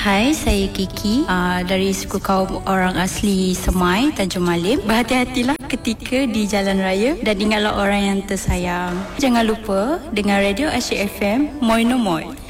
Hai, saya Kiki dari suku kaum orang asli Semai, Tanjung Malim. Berhati-hatilah ketika di jalan raya dan ingatlah orang yang tersayang. Jangan lupa dengar Radio Asyik FM, Moi No Moi.